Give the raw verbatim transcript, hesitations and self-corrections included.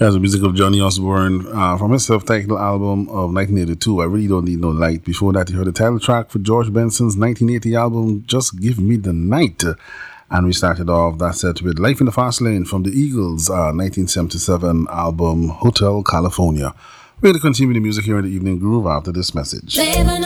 As a music of Johnny Osborne uh, from his self-titled album of nineteen eighty-two, I Really Don't Need No Light. Before that, you heard the title track for George Benson's nineteen eighty album, Just Give Me the Night. And we started off that set with Life in the Fast Lane from the Eagles' uh, nineteen seventy-seven album, Hotel California. We're going to continue the music here in the Evening Groove after this message.